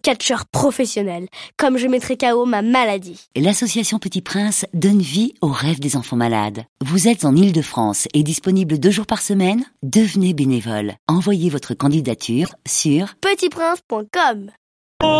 catcheur professionnel, comme je mettrai KO ma maladie. L'association Petit Prince donne vie aux rêves des enfants malades. Vous êtes en Île-de-France et disponible 2 jours par semaine? Devenez bénévole. Envoyez votre candidature sur petitprince.com.